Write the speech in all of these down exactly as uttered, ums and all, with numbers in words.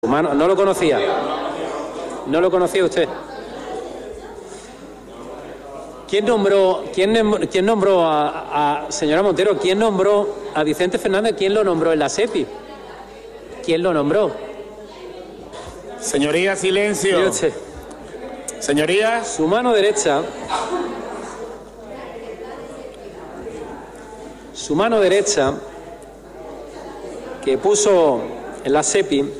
Humano, no lo conocía. No lo conocía usted. ¿Quién nombró, quién, quién nombró a, a señora Montero? ¿Quién nombró a Vicente Fernández? ¿Quién lo nombró en la SEPI? ¿Quién lo nombró? Señoría, silencio. Señoría. Su mano derecha. Su mano derecha, que puso en la SEPI,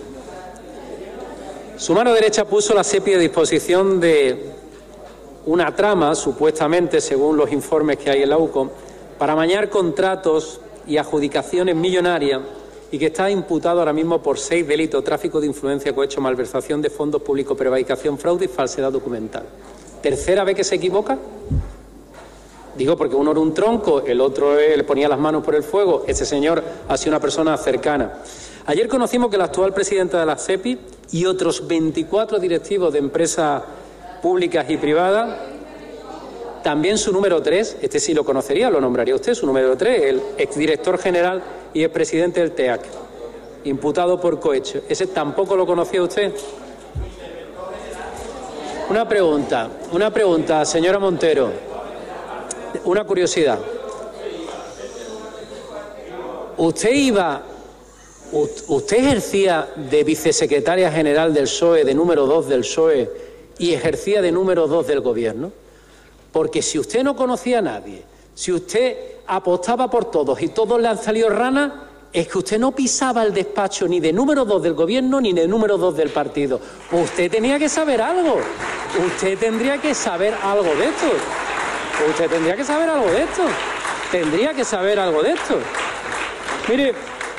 su mano derecha puso la SEPI a disposición de una trama, supuestamente, según los informes que hay en la U C O M, para amañar contratos y adjudicaciones millonarias y que está imputado ahora mismo por seis delitos: tráfico de influencia, cohecho, malversación de fondos públicos, prevaricación, fraude y falsedad documental. ¿Tercera vez que se equivoca? Digo porque uno era un tronco, el otro eh, le ponía las manos por el fuego. Este señor ha sido una persona cercana. Ayer conocimos que la actual presidenta de la SEPI y otros veinticuatro directivos de empresas públicas y privadas, también su número tres, este sí lo conocería, lo nombraría usted, su número tres, el exdirector general y expresidente del T E A C, imputado por cohecho. ¿Ese tampoco lo conocía usted? Una pregunta, una pregunta, señora Montero, una curiosidad. ¿Usted iba, usted ejercía de vicesecretaria general del P S O E, de número dos del P S O E, y ejercía de número dos del Gobierno? Porque si usted no conocía a nadie, si usted apostaba por todos y todos le han salido ranas, es que usted no pisaba el despacho ni de número dos del Gobierno ni de número dos del partido. Usted tenía que saber algo. Usted tendría que saber algo de esto. Usted tendría que saber algo de esto. Tendría que saber algo de esto. Mire,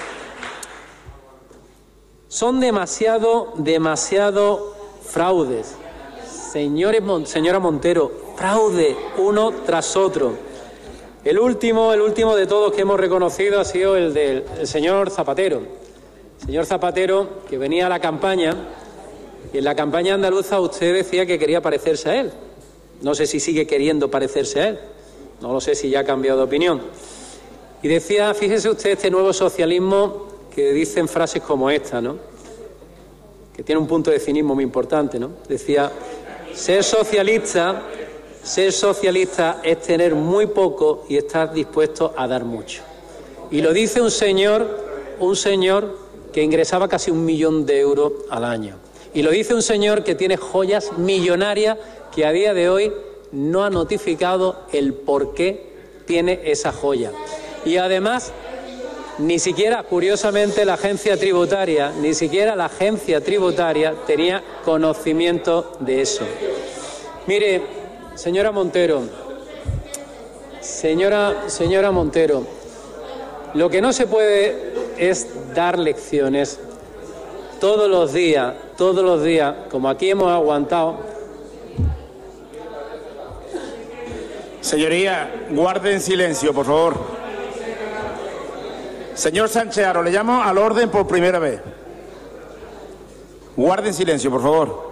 son demasiado, demasiado fraudes. Señores, señora Montero, fraude uno tras otro. El último, el último de todos que hemos reconocido ha sido el del el señor Zapatero. El señor Zapatero, que venía a la campaña, y en la campaña andaluza usted decía que quería parecerse a él. No sé si sigue queriendo parecerse a él. No lo sé si ya ha cambiado de opinión. Y decía, fíjese usted, este nuevo socialismo que dicen frases como esta, ¿no? Que tiene un punto de cinismo muy importante, ¿no? Decía, ser socialista, ser socialista es tener muy poco y estar dispuesto a dar mucho. Y lo dice un señor, un señor que ingresaba casi un millón de euros al año. Y lo dice un señor que tiene joyas millonarias que a día de hoy no ha notificado el por qué tiene esa joya. Y además, ni siquiera, curiosamente, la agencia tributaria, ni siquiera la agencia tributaria tenía conocimiento de eso. Mire, señora Montero, señora, señora Montero, lo que no se puede es dar lecciones todos los días, todos los días, como aquí hemos aguantado. Señoría, guarden silencio, por favor. Señor Sánchez Haro, le llamo al orden por primera vez. Guarden silencio, por favor.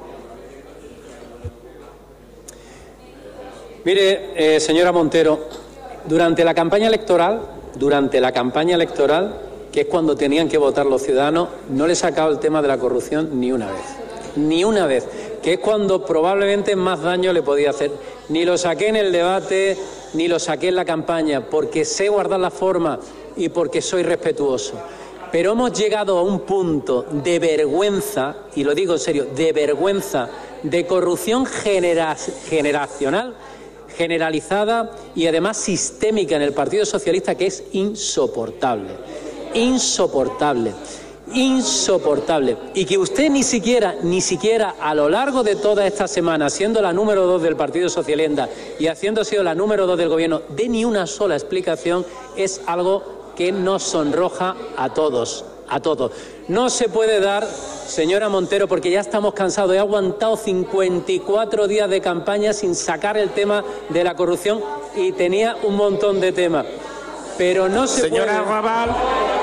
Mire, eh, señora Montero, durante la campaña electoral, durante la campaña electoral, que es cuando tenían que votar los ciudadanos, no le he sacado el tema de la corrupción ni una vez. Ni una vez. Que es cuando probablemente más daño le podía hacer. Ni lo saqué en el debate, ni lo saqué en la campaña, porque sé guardar la forma y porque soy respetuoso. Pero hemos llegado a un punto de vergüenza, y lo digo en serio, de vergüenza, de corrupción genera generacional, generalizada y además sistémica en el Partido Socialista, que es insoportable. Insoportable. Insoportable. Y que usted ni siquiera, ni siquiera a lo largo de toda esta semana, siendo la número dos del Partido Socialista y habiendo sido la número dos del Gobierno, dé ni una sola explicación, es algo que nos sonroja a todos, a todos. No se puede dar, señora Montero, porque ya estamos cansados. He aguantado cincuenta y cuatro días de campaña sin sacar el tema de la corrupción y tenía un montón de temas. Pero no se Señora puede... Raval,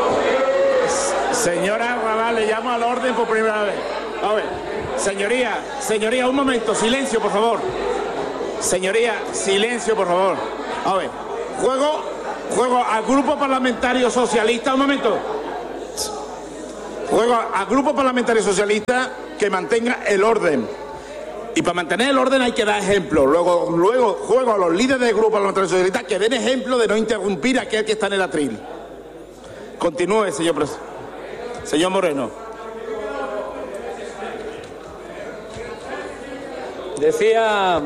señora Raval, le llamo al orden por primera vez. A ver, señoría, señoría, un momento, silencio, por favor. Señoría, silencio, por favor. A ver, juego, juego al Grupo Parlamentario Socialista, un momento. Juego al Grupo Parlamentario Socialista que mantenga el orden. Y para mantener el orden hay que dar ejemplo. Luego, luego juego a los líderes del Grupo Parlamentario Socialista que den ejemplo de no interrumpir a aquel que está en el atril. Continúe, señor presidente. Señor Moreno. Decía,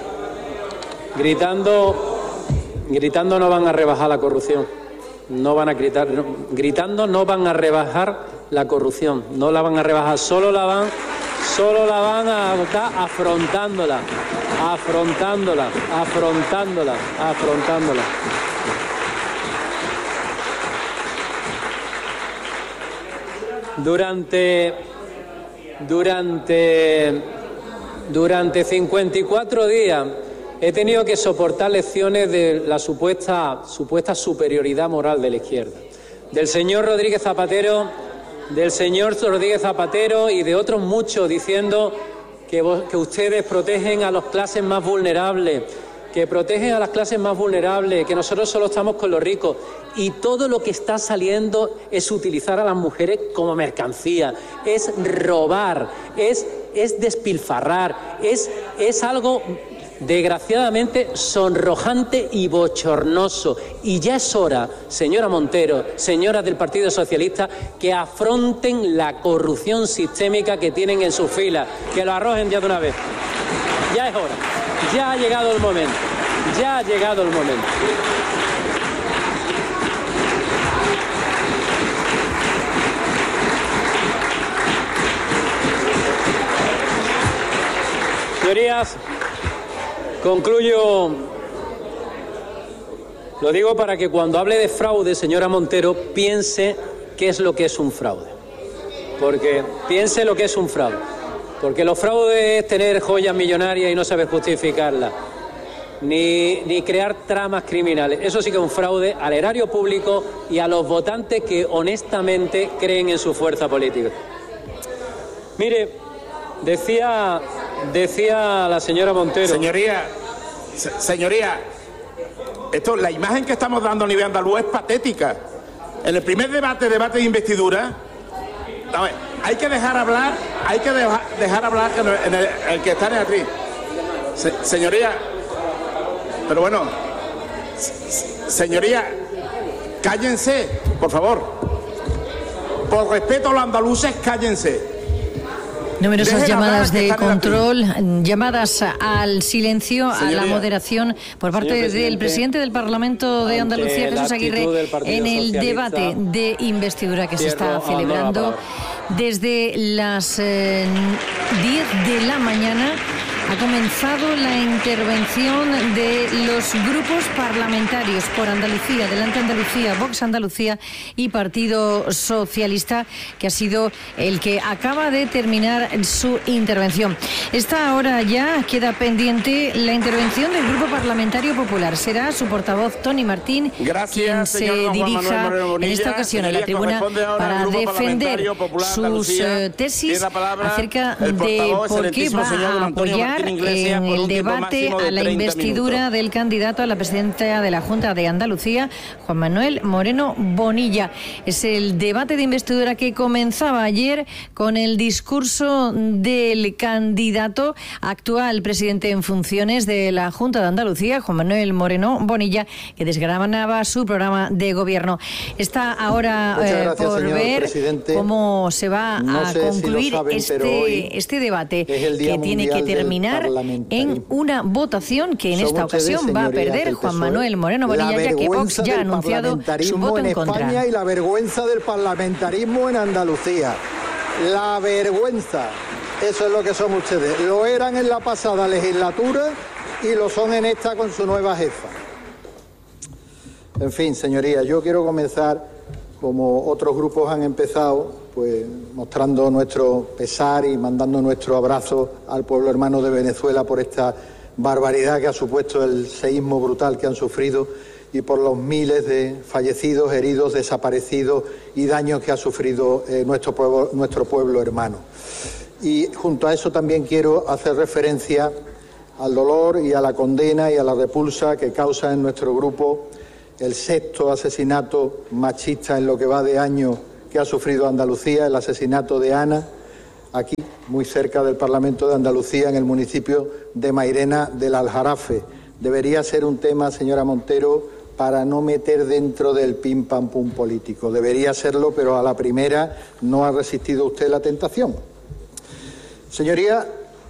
gritando, gritando no van a rebajar la corrupción. No van a gritar, no, gritando no van a rebajar la corrupción. No la van a rebajar, solo la van, solo la van a estar afrontándola, afrontándola, afrontándola, afrontándola. Durante, durante, durante cincuenta y cuatro días he tenido que soportar lecciones de la supuesta, supuesta superioridad moral de la izquierda, del señor Rodríguez Zapatero, del señor Rodríguez Zapatero y de otros muchos diciendo que, vos, que ustedes protegen a las clases más vulnerables, que protegen a las clases más vulnerables, que nosotros solo estamos con los ricos. Y todo lo que está saliendo es utilizar a las mujeres como mercancía, es robar, es, es despilfarrar, es, es algo desgraciadamente sonrojante y bochornoso. Y ya es hora, señora Montero, señoras del Partido Socialista, que afronten la corrupción sistémica que tienen en sus filas, que lo arrojen ya de una vez. Ya es hora, ya ha llegado el momento, ya ha llegado el momento. Señorías, concluyo, lo digo para que cuando hable de fraude, señora Montero, piense qué es lo que es un fraude. Porque piense lo que es un fraude. Porque los fraudes es tener joyas millonarias y no saber justificarlas. Ni, ni crear tramas criminales. Eso sí que es un fraude al erario público y a los votantes que honestamente creen en su fuerza política. Mire, decía... Decía la señora Montero. Señoría, se, señoría, esto, la imagen que estamos dando a nivel andaluz es patética. En el primer debate, debate de investidura, a ver, hay que dejar hablar, hay que dejar, dejar hablar en el, el que está en el atril. Se, señoría, pero bueno, se, señoría, cállense, por favor. Por respeto a los andaluces, cállense. Numerosas llamadas de control, llamadas al silencio, Señoría, a la moderación por parte presidente, del presidente del Parlamento de Andalucía, Jesús Aguirre, en el debate de investidura que se está celebrando desde las eh, diez de la mañana. Ha comenzado la intervención de los grupos parlamentarios por Andalucía, Delante Andalucía, Vox Andalucía y Partido Socialista, que ha sido el que acaba de terminar su intervención. Esta hora ya queda pendiente la intervención del Grupo Parlamentario Popular. Será su portavoz, Tony Martín, Gracias, quien se dirija en esta ocasión a la tribuna para defender sus uh, tesis acerca de por qué va a apoyar en el debate a la investidura del candidato a la presidencia de la Junta de Andalucía, Juan Manuel Moreno Bonilla. Es el debate de investidura que comenzaba ayer con el discurso del candidato actual presidente en funciones de la Junta de Andalucía, Juan Manuel Moreno Bonilla, que desgranaba su programa de gobierno. Está ahora eh, gracias, por ver presidente. cómo se va no a concluir si saben, este, este debate que tiene que terminar en una votación que en esta ocasión va a perder Juan Manuel Moreno Bonilla, ya que Vox ya ha anunciado su voto en contra. España y la vergüenza del parlamentarismo en Andalucía. La vergüenza. Eso es lo que son ustedes. Lo eran en la pasada legislatura y lo son en esta con su nueva jefa. En fin, señorías, yo quiero comenzar, como otros grupos han empezado, pues mostrando nuestro pesar y mandando nuestro abrazo al pueblo hermano de Venezuela por esta barbaridad que ha supuesto el seísmo brutal que han sufrido y por los miles de fallecidos, heridos, desaparecidos y daños que ha sufrido eh, nuestro pueblo, nuestro pueblo hermano. Y junto a eso también quiero hacer referencia al dolor y a la condena y a la repulsa que causa en nuestro grupo el sexto asesinato machista en lo que va de año que ha sufrido Andalucía, el asesinato de Ana, aquí, muy cerca del Parlamento de Andalucía, en el municipio de Mairena del Aljarafe. Debería ser un tema, señora Montero, para no meter dentro del pim pam pum político. Debería serlo, pero a la primera no ha resistido usted la tentación. Señoría,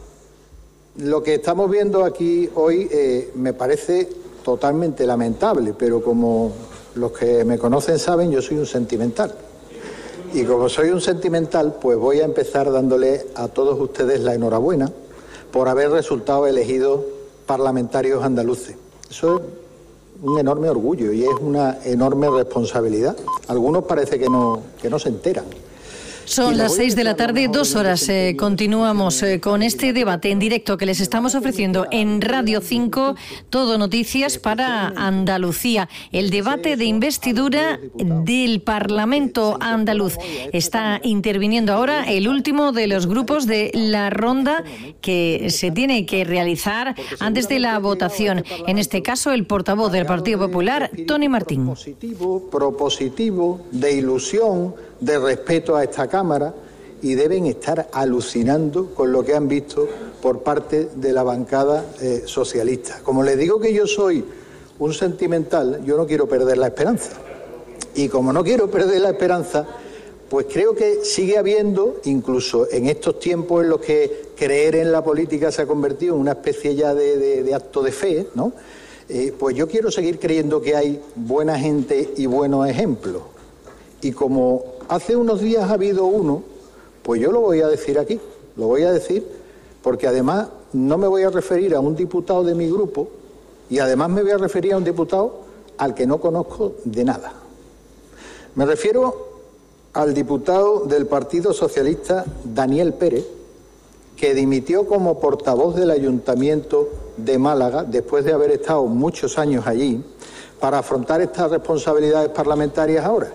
lo que estamos viendo aquí hoy eh, me parece totalmente lamentable, pero como los que me conocen saben, yo soy un sentimental. Y como soy un sentimental, pues voy a empezar dándole a todos ustedes la enhorabuena por haber resultado elegidos parlamentarios andaluces. Eso es un enorme orgullo y es una enorme responsabilidad. Algunos parece que no, que no se enteran. Son las seis de la tarde, dos horas. Eh, continuamos eh, con este debate en directo que les estamos ofreciendo en Radio cinco, Todo Noticias para Andalucía. El debate de investidura del Parlamento andaluz. Está interviniendo ahora el último de los grupos de la ronda que se tiene que realizar antes de la votación. En este caso, el portavoz del Partido Popular, Tony Martín. Propositivo, propositivo, de ilusión, de respeto a esta Cámara, y deben estar alucinando con lo que han visto por parte de la bancada eh, socialista. Como les digo que yo soy un sentimental, yo no quiero perder la esperanza. Y como no quiero perder la esperanza, pues creo que sigue habiendo, incluso en estos tiempos en los que creer en la política se ha convertido en una especie ya de, de, de acto de fe, ¿no? Eh, pues yo quiero seguir creyendo que hay buena gente y buenos ejemplos. Y como hace unos días ha habido uno, pues yo lo voy a decir aquí, lo voy a decir porque además no me voy a referir a un diputado de mi grupo y además me voy a referir a un diputado al que no conozco de nada. Me refiero al diputado del Partido Socialista, Daniel Pérez, que dimitió como portavoz del Ayuntamiento de Málaga después de haber estado muchos años allí para afrontar estas responsabilidades parlamentarias ahora.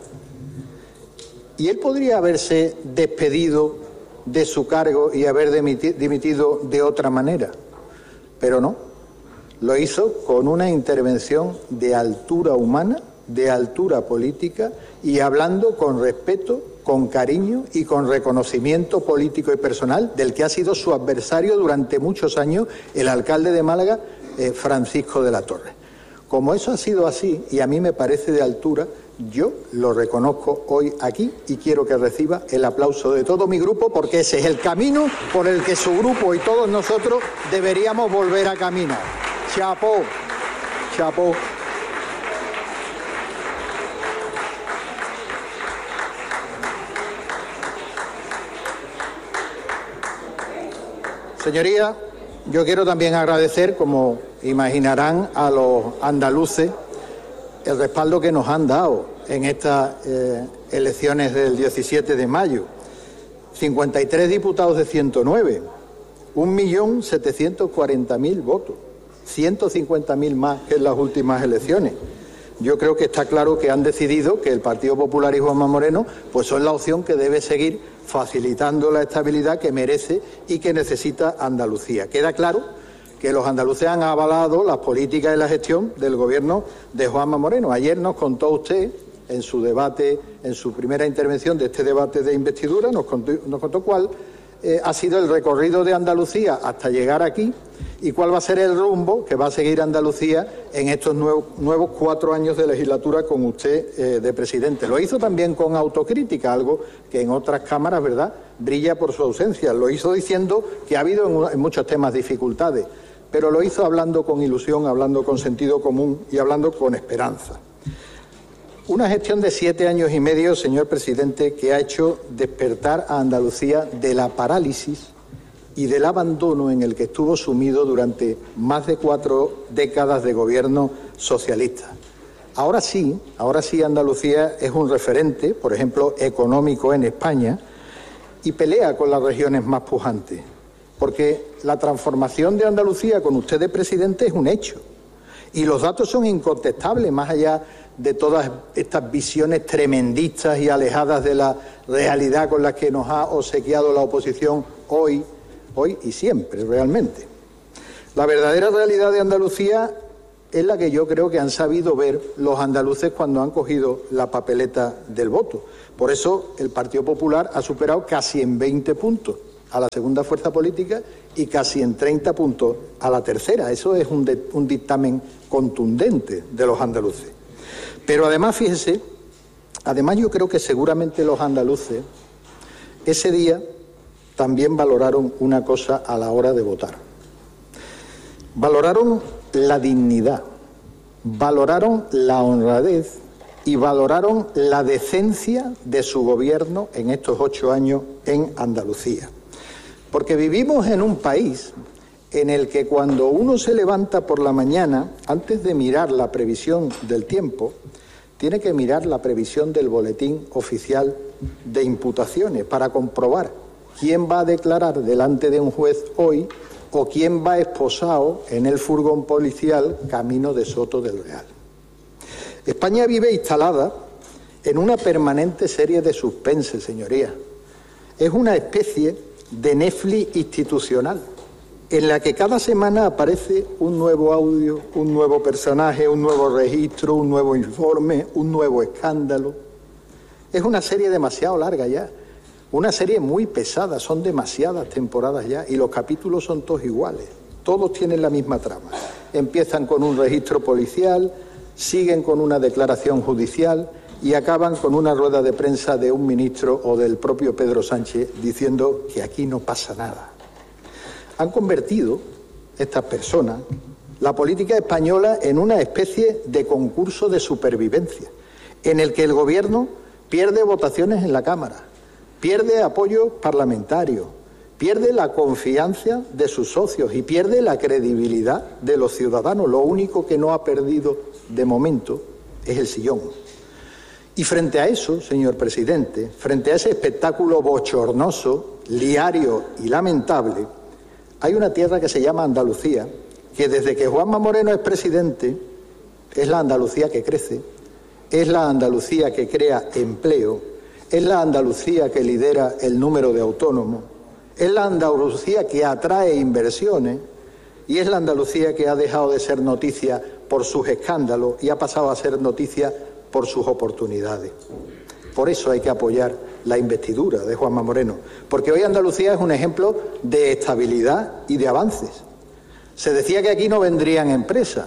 Y él podría haberse despedido de su cargo y haber dimitido de otra manera, pero no. Lo hizo con una intervención de altura humana, de altura política y hablando con respeto, con cariño y con reconocimiento político y personal del que ha sido su adversario durante muchos años, el alcalde de Málaga, eh, Francisco de la Torre. Como eso ha sido así y a mí me parece de altura, yo lo reconozco hoy aquí y quiero que reciba el aplauso de todo mi grupo porque ese es el camino por el que su grupo y todos nosotros deberíamos volver a caminar. Chapó, chapó. Señoría, yo quiero también agradecer, como imaginarán, a los andaluces el respaldo que nos han dado en estas eh, elecciones del diecisiete de mayo. cincuenta y tres diputados de ciento nueve, un millón setecientos cuarenta mil votos, ciento cincuenta mil más que en las últimas elecciones. Yo creo que está claro que han decidido que el Partido Popular y Juanma Moreno pues son la opción que debe seguir facilitando la estabilidad que merece y que necesita Andalucía. Queda claro que los andaluces han avalado las políticas y la gestión del gobierno de Juanma Moreno. Ayer nos contó usted, en su debate, en su primera intervención de este debate de investidura, nos contó, nos contó cuál eh, ha sido el recorrido de Andalucía hasta llegar aquí y cuál va a ser el rumbo que va a seguir Andalucía en estos nuevos, nuevos cuatro años de legislatura con usted eh, de presidente. Lo hizo también con autocrítica, algo que en otras cámaras, ¿verdad?, brilla por su ausencia. Lo hizo diciendo que ha habido en, en muchos temas dificultades, pero lo hizo hablando con ilusión, hablando con sentido común y hablando con esperanza. Una gestión de siete años y medio, señor presidente, que ha hecho despertar a Andalucía de la parálisis y del abandono en el que estuvo sumido durante más de cuatro décadas de gobierno socialista. Ahora sí, ahora sí Andalucía es un referente, por ejemplo, económico en España y pelea con las regiones más pujantes. Porque la transformación de Andalucía con usted de presidente es un hecho. Y los datos son incontestables, más allá de todas estas visiones tremendistas y alejadas de la realidad con la que nos ha obsequiado la oposición hoy, hoy y siempre, realmente. La verdadera realidad de Andalucía es la que yo creo que han sabido ver los andaluces cuando han cogido la papeleta del voto. Por eso el Partido Popular ha superado casi en veinte puntos a la segunda fuerza política y casi en treinta puntos a la tercera. Eso es un, de, un dictamen contundente de los andaluces. Pero además, fíjese, además yo creo que seguramente los andaluces ese día también valoraron una cosa a la hora de votar. Valoraron la dignidad, valoraron la honradez y valoraron la decencia de su gobierno en estos ocho años en Andalucía. Porque vivimos en un país en el que cuando uno se levanta por la mañana, antes de mirar la previsión del tiempo, tiene que mirar la previsión del boletín oficial de imputaciones para comprobar quién va a declarar delante de un juez hoy o quién va esposado en el furgón policial camino de Soto del Real. España vive instalada en una permanente serie de suspenses, señorías. Es una especie de Netflix institucional, en la que cada semana aparece un nuevo audio, un nuevo personaje, un nuevo registro, un nuevo informe, un nuevo escándalo. Es una serie demasiado larga ya, una serie muy pesada, son demasiadas temporadas ya y los capítulos son todos iguales, todos tienen la misma trama. Empiezan con un registro policial, siguen con una declaración judicial y acaban con una rueda de prensa de un ministro o del propio Pedro Sánchez diciendo que aquí no pasa nada. Han convertido estas personas la política española en una especie de concurso de supervivencia, en el que el gobierno pierde votaciones en la Cámara, pierde apoyo parlamentario, pierde la confianza de sus socios y pierde la credibilidad de los ciudadanos. Lo único que no ha perdido de momento es el sillón. Y frente a eso, señor presidente, frente a ese espectáculo bochornoso, liario y lamentable, hay una tierra que se llama Andalucía, que desde que Juanma Moreno es presidente, es la Andalucía que crece, es la Andalucía que crea empleo, es la Andalucía que lidera el número de autónomos, es la Andalucía que atrae inversiones y es la Andalucía que ha dejado de ser noticia por sus escándalos y ha pasado a ser noticia por sus oportunidades. Por eso hay que apoyar la investidura de Juanma Moreno, porque hoy Andalucía es un ejemplo de estabilidad y de avances. Se decía que aquí no vendrían empresas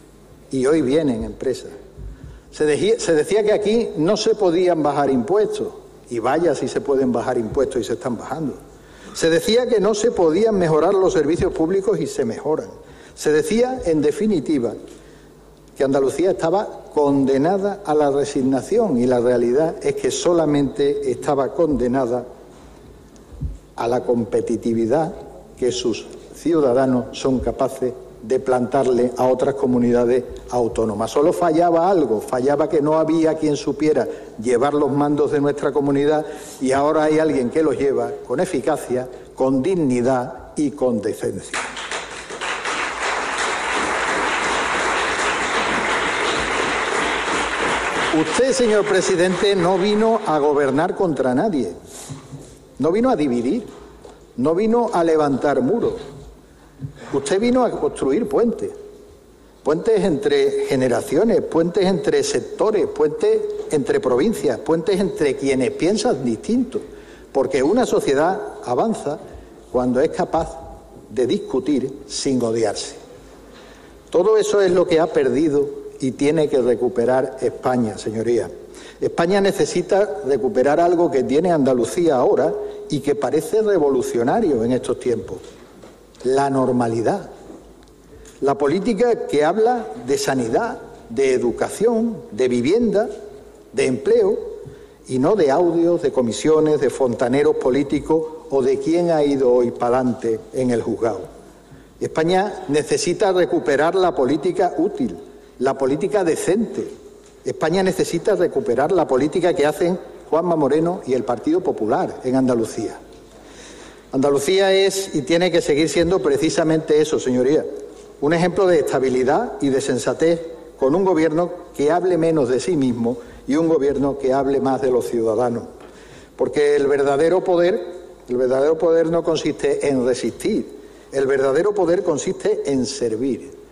y hoy vienen empresas. Se decía, se decía que aquí no se podían bajar impuestos, y vaya si se pueden bajar impuestos y se están bajando. Se decía que no se podían mejorar los servicios públicos y se mejoran. Se decía, en definitiva, que Andalucía estaba condenada a la resignación y la realidad es que solamente estaba condenada a la competitividad que sus ciudadanos son capaces de plantarle a otras comunidades autónomas. Solo fallaba algo, fallaba que no había quien supiera llevar los mandos de nuestra comunidad y ahora hay alguien que los lleva con eficacia, con dignidad y con decencia. Usted, señor presidente, no vino a gobernar contra nadie, no vino a dividir, no vino a levantar muros. Usted vino a construir puentes, puentes entre generaciones, puentes entre sectores, puentes entre provincias, puentes entre quienes piensan distinto, porque una sociedad avanza cuando es capaz de discutir sin odiarse. Todo eso es lo que ha perdido y tiene que recuperar España, señorías. España necesita recuperar algo que tiene Andalucía ahora y que parece revolucionario en estos tiempos: la normalidad. La política que habla de sanidad, de educación, de vivienda, de empleo, y no de audios, de comisiones, de fontaneros políticos o de quién ha ido hoy para adelante en el juzgado. España necesita recuperar la política útil, la política decente. España necesita recuperar la política que hacen Juanma Moreno y el Partido Popular en Andalucía. Andalucía es y tiene que seguir siendo precisamente eso, señorías, un ejemplo de estabilidad y de sensatez, con un gobierno que hable menos de sí mismo y un gobierno que hable más de los ciudadanos. Porque el verdadero poder, el verdadero poder no consiste en resistir, el verdadero poder consiste en servir.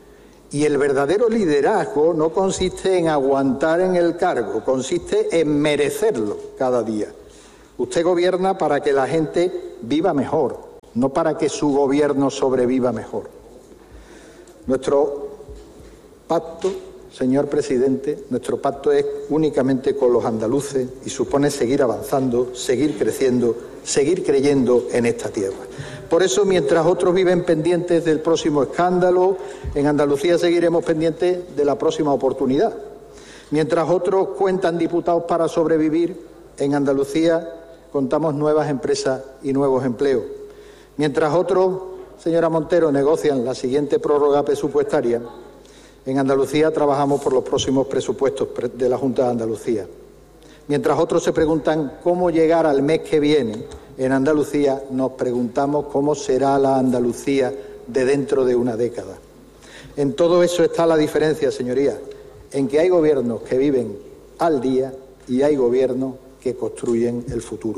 Y el verdadero liderazgo no consiste en aguantar en el cargo, consiste en merecerlo cada día. Usted gobierna para que la gente viva mejor, no para que su gobierno sobreviva mejor. Nuestro pacto, señor presidente, nuestro pacto es únicamente con los andaluces y supone seguir avanzando, seguir creciendo, seguir creyendo en esta tierra. Por eso, mientras otros viven pendientes del próximo escándalo, en Andalucía seguiremos pendientes de la próxima oportunidad. Mientras otros cuentan diputados para sobrevivir, en Andalucía contamos nuevas empresas y nuevos empleos. Mientras otros, señora Montero, negocian la siguiente prórroga presupuestaria, en Andalucía trabajamos por los próximos presupuestos de la Junta de Andalucía. Mientras otros se preguntan cómo llegar al mes que viene, en Andalucía nos preguntamos cómo será la Andalucía de dentro de una década. En todo eso está la diferencia, señorías, en que hay gobiernos que viven al día y hay gobiernos que construyen el futuro.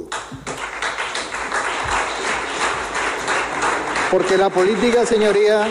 Porque la política, señorías,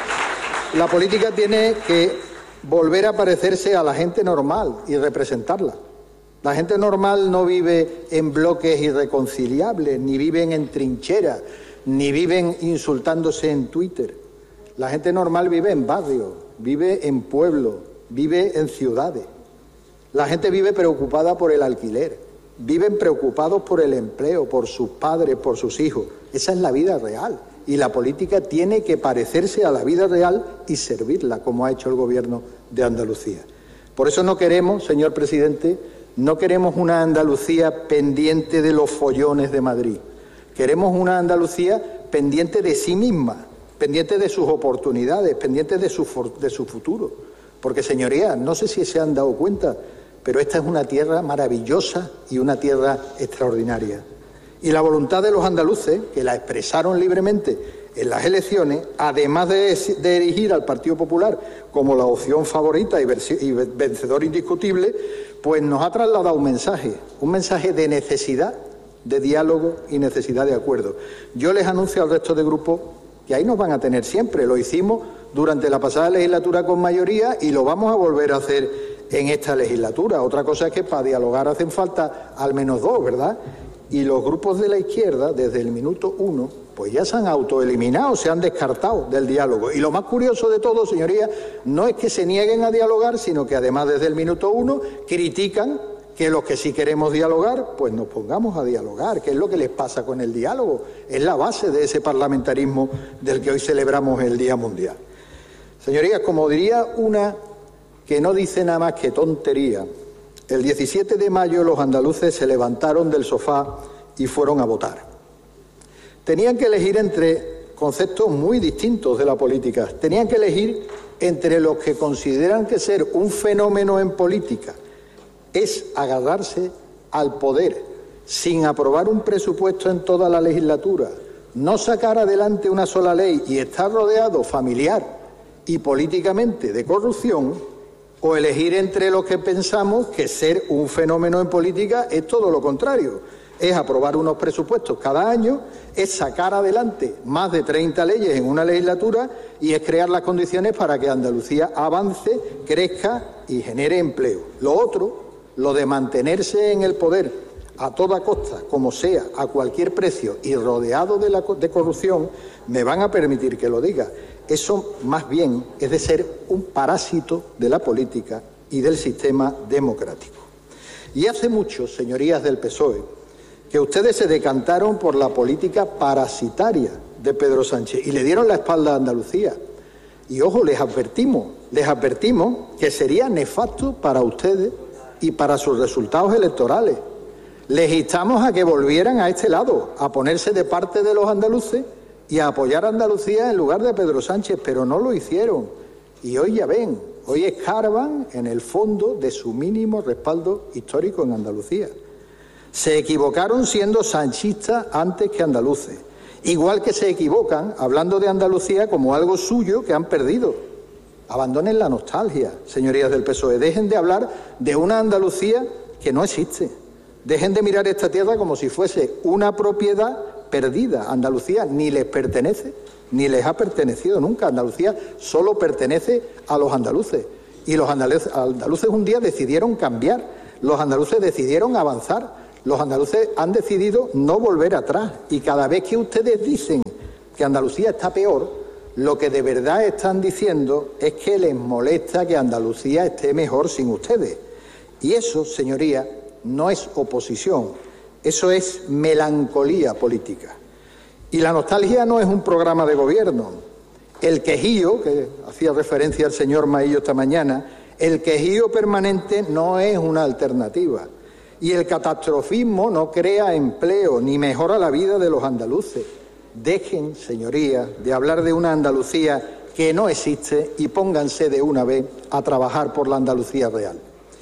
la política tiene que volver a parecerse a la gente normal y representarla. La gente normal no vive en bloques irreconciliables, ni viven en trincheras, ni viven insultándose en Twitter. La gente normal vive en barrios, vive en pueblos, vive en ciudades. La gente vive preocupada por el alquiler, viven preocupados por el empleo, por sus padres, por sus hijos. Esa es la vida real. Y la política tiene que parecerse a la vida real y servirla, como ha hecho el Gobierno de Andalucía. Por eso no queremos, señor presidente, no queremos una Andalucía pendiente de los follones de Madrid. Queremos una Andalucía pendiente de sí misma, pendiente de sus oportunidades, pendiente de su, de su futuro. Porque, señorías, no sé si se han dado cuenta, pero esta es una tierra maravillosa y una tierra extraordinaria. Y la voluntad de los andaluces, que la expresaron libremente en las elecciones, además de, de erigir al Partido Popular como la opción favorita y, y vencedor indiscutible, pues nos ha trasladado un mensaje, un mensaje de necesidad de diálogo y necesidad de acuerdo. Yo les anuncio al resto de grupos que ahí nos van a tener siempre. Lo hicimos durante la pasada legislatura con mayoría y lo vamos a volver a hacer en esta legislatura. Otra cosa es que para dialogar hacen falta al menos dos, ¿verdad? Y los grupos de la izquierda, desde el minuto uno, pues ya se han autoeliminado, se han descartado del diálogo. Y lo más curioso de todo, señorías, no es que se nieguen a dialogar, sino que además desde el minuto uno critican que los que sí queremos dialogar, pues nos pongamos a dialogar. ¿Qué es lo que les pasa con el diálogo? Es la base de ese parlamentarismo del que hoy celebramos el Día Mundial. Señorías, como diría una que no dice nada más que tontería, el diecisiete de mayo los andaluces se levantaron del sofá y fueron a votar. Tenían que elegir entre conceptos muy distintos de la política. Tenían que elegir entre los que consideran que ser un fenómeno en política es agarrarse al poder sin aprobar un presupuesto en toda la legislatura, no sacar adelante una sola ley y estar rodeado familiar y políticamente de corrupción, o elegir entre los que pensamos que ser un fenómeno en política es todo lo contrario. Es aprobar unos presupuestos cada año, es sacar adelante más de treinta leyes en una legislatura y es crear las condiciones para que Andalucía avance, crezca y genere empleo. Lo otro, lo de mantenerse en el poder a toda costa, como sea, a cualquier precio y rodeado de, la, de corrupción, me van a permitir que lo diga. Eso, más bien, es de ser un parásito de la política y del sistema democrático. Y hace mucho, señorías del P S O E, que ustedes se decantaron por la política parasitaria de Pedro Sánchez y le dieron la espalda a Andalucía. Y, ojo, les advertimos, les advertimos que sería nefasto para ustedes y para sus resultados electorales. Les instamos a que volvieran a este lado, a ponerse de parte de los andaluces y a apoyar a Andalucía en lugar de Pedro Sánchez, pero no lo hicieron. Y hoy ya ven, hoy escarban en el fondo de su mínimo respaldo histórico en Andalucía. Se equivocaron siendo sanchistas antes que andaluces, igual que se equivocan hablando de Andalucía como algo suyo que han perdido. Abandonen la nostalgia, señorías del P S O E, dejen de hablar de una Andalucía que no existe. Dejen de mirar esta tierra como si fuese una propiedad perdida. Andalucía ni les pertenece, ni les ha pertenecido nunca. Andalucía solo pertenece a los andaluces. Y los andaluces, andaluces un día decidieron cambiar, los andaluces decidieron avanzar, los andaluces han decidido no volver atrás. Y cada vez que ustedes dicen que Andalucía está peor, lo que de verdad están diciendo es que les molesta que Andalucía esté mejor sin ustedes. Y eso, señoría, no es oposición, eso es melancolía política. Y la nostalgia no es un programa de gobierno. El quejío, que hacía referencia el señor Maillo esta mañana, el quejío permanente no es una alternativa. Y el catastrofismo no crea empleo ni mejora la vida de los andaluces. Dejen, señorías, de hablar de una Andalucía que no existe y pónganse de una vez a trabajar por la Andalucía real.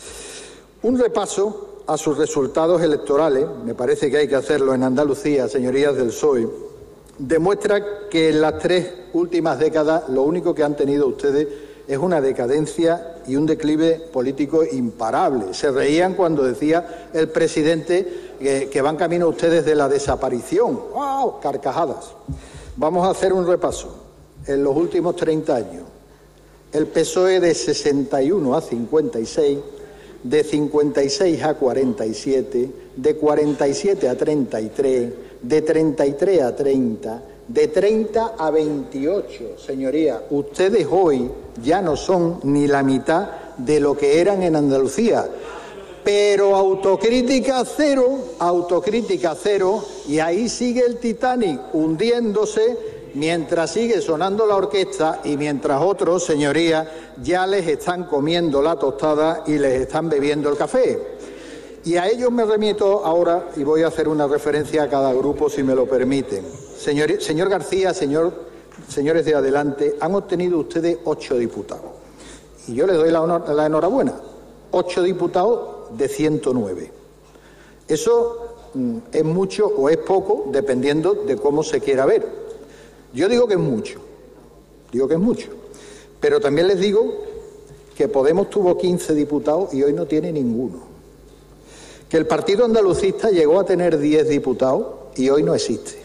Un repaso a sus resultados electorales, me parece que hay que hacerlo en Andalucía, señorías del P S O E, demuestra que en las tres últimas décadas lo único que han tenido ustedes es una decadencia y un declive político imparable. Se reían cuando decía el presidente que, que van camino ustedes de la desaparición. ¡Wow! Carcajadas. Vamos a hacer un repaso. En los últimos treinta años, el P S O E de sesenta y uno a cincuenta y seis, de cincuenta y seis a cuarenta y siete, de cuarenta y siete a treinta y tres, de treinta y tres a treinta, de treinta a veintiocho. Señoría, ustedes hoy ya no son ni la mitad de lo que eran en Andalucía. Pero autocrítica cero, autocrítica cero, y ahí sigue el Titanic hundiéndose mientras sigue sonando la orquesta y mientras otros, señorías, ya les están comiendo la tostada y les están bebiendo el café. Y a ellos me remito ahora y voy a hacer una referencia a cada grupo, si me lo permiten. Señor, señor García, señor, señores de adelante, han obtenido ustedes ocho diputados. Y yo les doy la, honor, la enhorabuena. Ocho diputados de ciento nueve. Eso mm, es mucho o es poco, dependiendo de cómo se quiera ver. Yo digo que es mucho, digo que es mucho. Pero también les digo que Podemos tuvo quince diputados y hoy no tiene ninguno. Que el Partido Andalucista llegó a tener diez diputados y hoy no existe.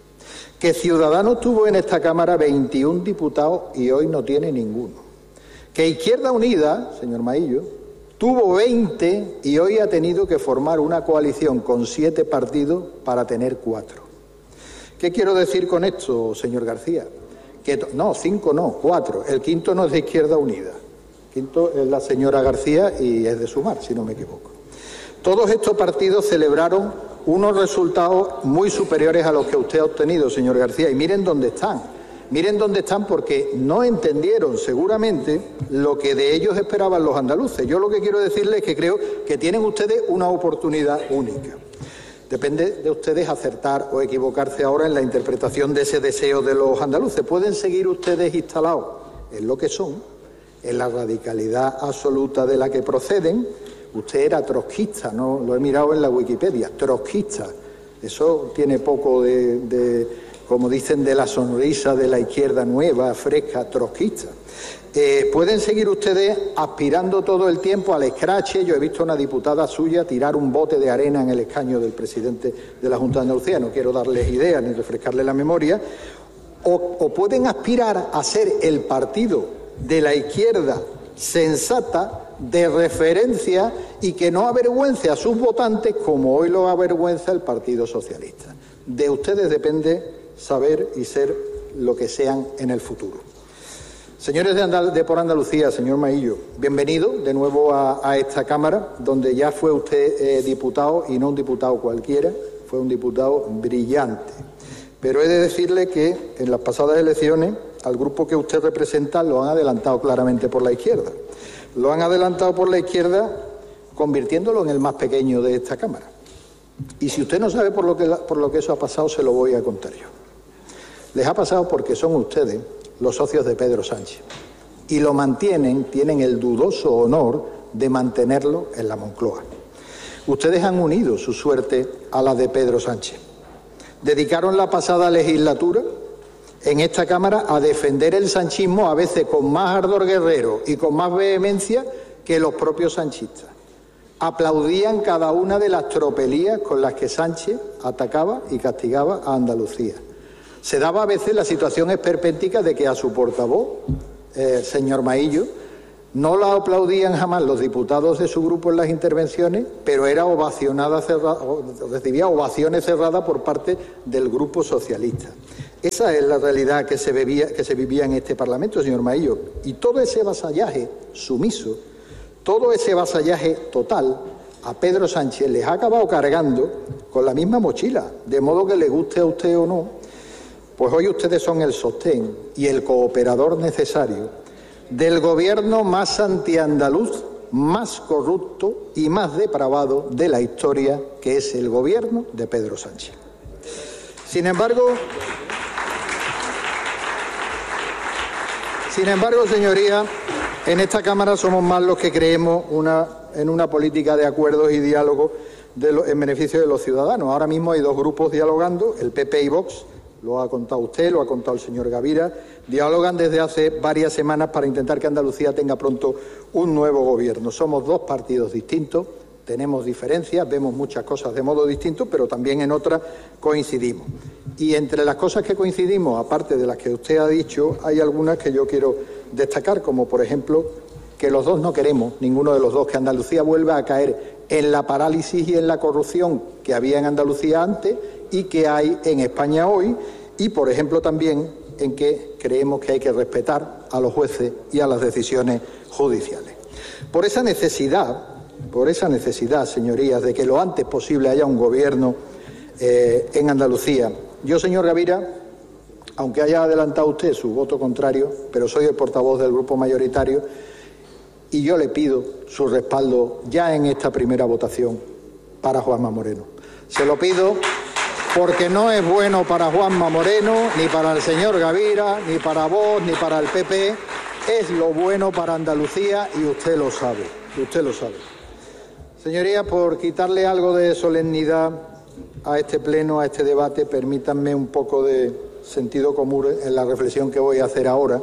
Que Ciudadanos tuvo en esta Cámara veintiún diputados y hoy no tiene ninguno. Que Izquierda Unida, señor Maillo, tuvo veinte y hoy ha tenido que formar una coalición con siete partidos para tener cuatro. ¿Qué quiero decir con esto, señor García? Que no, cinco no, cuatro. El quinto no es de Izquierda Unida. El quinto es la señora García y es de Sumar, si no me equivoco. Todos estos partidos celebraron unos resultados muy superiores a los que usted ha obtenido, señor García. Y miren dónde están. Miren dónde están porque no entendieron seguramente lo que de ellos esperaban los andaluces. Yo lo que quiero decirles es que creo que tienen ustedes una oportunidad única. Depende de ustedes acertar o equivocarse ahora en la interpretación de ese deseo de los andaluces. Pueden seguir ustedes instalados en lo que son, en la radicalidad absoluta de la que proceden. Usted era trotskista, ¿no? Lo he mirado en la Wikipedia, trotskista. Eso tiene poco de, de, como dicen, de la sonrisa de la izquierda nueva, fresca, trotskista. Eh, pueden seguir ustedes aspirando todo el tiempo al escrache. Yo he visto a una diputada suya tirar un bote de arena en el escaño del presidente de la Junta de Andalucía. No quiero darles ideas ni refrescarles la memoria. O, o pueden aspirar a ser el partido de la izquierda sensata, de referencia y que no avergüence a sus votantes como hoy lo avergüenza el Partido Socialista. De ustedes depende saber y ser lo que sean en el futuro. Señores de, Andal de Por Andalucía, señor Maillo, bienvenido de nuevo a, a esta Cámara, donde ya fue usted eh, diputado y no un diputado cualquiera, fue un diputado brillante. Pero he de decirle que en las pasadas elecciones al grupo que usted representa lo han adelantado claramente por la izquierda. Lo han adelantado por la izquierda convirtiéndolo en el más pequeño de esta Cámara. Y si usted no sabe por lo que, por lo que eso ha pasado, se lo voy a contar yo. Les ha pasado porque son ustedes los socios de Pedro Sánchez. Y lo mantienen, tienen el dudoso honor de mantenerlo en la Moncloa. Ustedes han unido su suerte a la de Pedro Sánchez. Dedicaron la pasada legislatura en esta Cámara a defender el sanchismo, a veces con más ardor guerrero y con más vehemencia que los propios sanchistas. aplaudían cada una de las tropelías con las que Sánchez atacaba y castigaba a Andalucía. Se daba a veces la situación esperpéntica de que a su portavoz, eh, señor Maillo, no la aplaudían jamás los diputados de su grupo en las intervenciones, pero era ovacionada cerrada, recibía ovaciones cerradas por parte del grupo socialista. Esa es la realidad que se, bebía, que se vivía en este Parlamento, señor Maillo. Y todo ese vasallaje sumiso, todo ese vasallaje total, a Pedro Sánchez les ha acabado cargando con la misma mochila, de modo que le guste a usted o no, pues hoy ustedes son el sostén y el cooperador necesario del gobierno más antiandaluz, más corrupto y más depravado de la historia, que es el gobierno de Pedro Sánchez. Sin embargo, sin embargo, señorías, en esta Cámara somos más los que creemos una, en una política de acuerdos y diálogo de lo, en beneficio de los ciudadanos. Ahora mismo hay dos grupos dialogando, el P P y Vox. Lo ha contado usted, lo ha contado el señor Gavira, dialogan desde hace varias semanas para intentar que Andalucía tenga pronto un nuevo gobierno. Somos dos partidos distintos, tenemos diferencias, vemos muchas cosas de modo distinto, pero también en otras coincidimos. Y entre las cosas que coincidimos, aparte de las que usted ha dicho, hay algunas que yo quiero destacar, como por ejemplo que los dos no queremos, ninguno de los dos, que Andalucía vuelva a caer en la parálisis y en la corrupción que había en Andalucía antes y que hay en España hoy, y por ejemplo también en que creemos que hay que respetar a los jueces y a las decisiones judiciales. Por esa necesidad, por esa necesidad, señorías, de que lo antes posible haya un gobierno eh, en Andalucía, yo, señor Gavira, aunque haya adelantado usted su voto contrario, pero soy el portavoz del grupo mayoritario, y yo le pido su respaldo ya en esta primera votación para Juanma Moreno. Se lo pido porque no es bueno para Juanma Moreno, ni para el señor Gavira, ni para Vox, ni para el P P. Es lo bueno para Andalucía y usted lo sabe, usted lo sabe. Señorías, por quitarle algo de solemnidad a este pleno, a este debate, permítanme un poco de sentido común en la reflexión que voy a hacer ahora,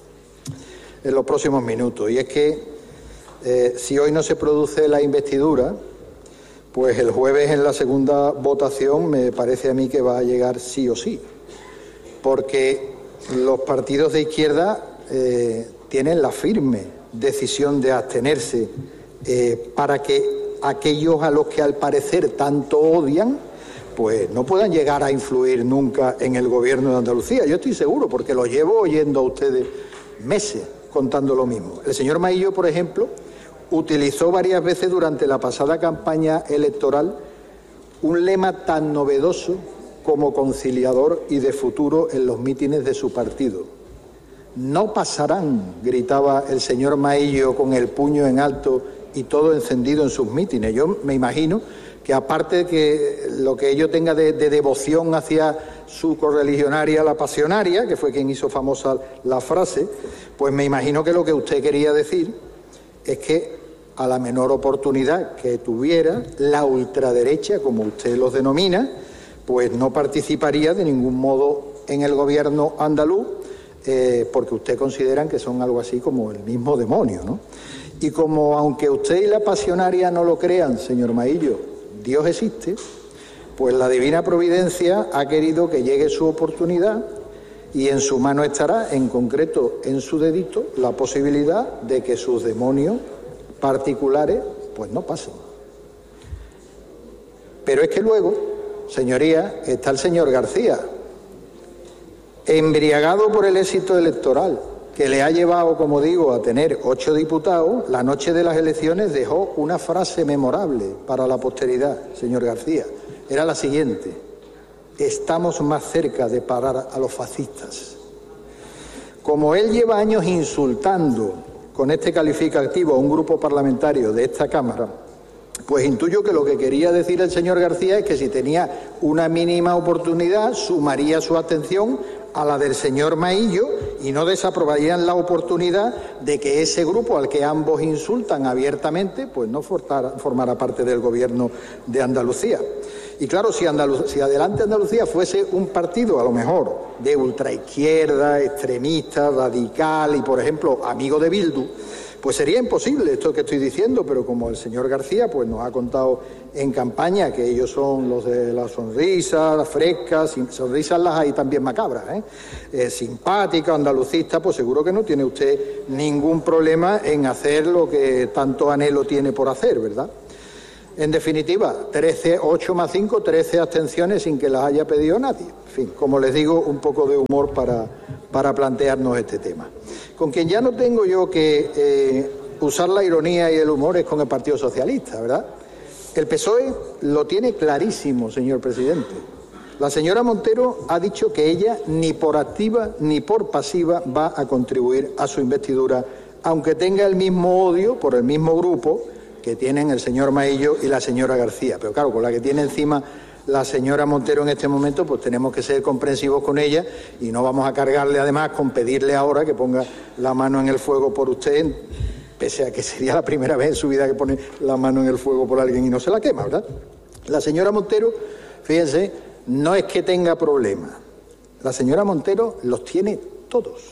en los próximos minutos. Y es que eh, si hoy no se produce la investidura, pues el jueves en la segunda votación me parece a mí que va a llegar sí o sí, porque los partidos de izquierda eh, tienen la firme decisión de abstenerse eh, para que aquellos a los que al parecer tanto odian, pues no puedan llegar a influir nunca en el gobierno de Andalucía. Yo estoy seguro, porque lo llevo oyendo a ustedes meses contando lo mismo. El señor Maillo, por ejemplo, utilizó varias veces durante la pasada campaña electoral un lema tan novedoso como conciliador y de futuro en los mítines de su partido. No pasarán, gritaba el señor Maillo con el puño en alto y todo encendido en sus mítines. Yo me imagino que aparte de que lo que ello tenga de, de devoción hacia su correligionaria, la pasionaria, que fue quien hizo famosa la frase, pues me imagino que lo que usted quería decir es que a la menor oportunidad que tuviera, la ultraderecha, como usted los denomina, pues no participaría de ningún modo en el gobierno andaluz, eh, porque usted consideran que son algo así como el mismo demonio, ¿no? Y como, aunque usted y la pasionaria no lo crean, señor Maillo, Dios existe, pues la divina providencia ha querido que llegue su oportunidad y en su mano estará, en concreto en su dedito, la posibilidad de que sus demonios particulares pues no pasen. Pero es que luego, señorías, está el señor García, embriagado por el éxito electoral, que le ha llevado, como digo, a tener ocho diputados. La noche de las elecciones dejó una frase memorable para la posteridad, señor García. Era la siguiente: estamos más cerca de parar a los fascistas. Como él lleva años insultando con este calificativo a un grupo parlamentario de esta Cámara, pues intuyo que lo que quería decir el señor García es que si tenía una mínima oportunidad sumaría su atención a la del señor Maillo y no desaprobarían la oportunidad de que ese grupo al que ambos insultan abiertamente pues no formara, formara parte del gobierno de Andalucía. Y claro, si, Andalucía, si Adelante Andalucía fuese un partido a lo mejor de ultraizquierda, extremista, radical y por ejemplo amigo de Bildu, Pues sería imposible esto que estoy diciendo, pero como el señor García pues nos ha contado en campaña que ellos son los de la sonrisa, las frescas, sonrisas las hay también macabras, ¿eh? Eh, simpática, andalucista, pues seguro que no tiene usted ningún problema en hacer lo que tanto anhelo tiene por hacer, ¿verdad? En definitiva, trece, ocho más cinco, trece abstenciones sin que las haya pedido nadie. En fin, como les digo, un poco de humor para, para plantearnos este tema. Con quien ya no tengo yo que eh, usar la ironía y el humor es con el Partido Socialista, ¿verdad? El P S O E lo tiene clarísimo, señor presidente. La señora Montero ha dicho que ella ni por activa ni por pasiva va a contribuir a su investidura, aunque tenga el mismo odio por el mismo grupo que tienen el señor Maillo y la señora García. Pero claro, con la que tiene encima la señora Montero en este momento, pues tenemos que ser comprensivos con ella y no vamos a cargarle además con pedirle ahora que ponga la mano en el fuego por usted, pese a que sería la primera vez en su vida que pone la mano en el fuego por alguien y no se la quema, ¿verdad? La señora Montero, fíjense, no es que tenga problemas. La señora Montero los tiene todos.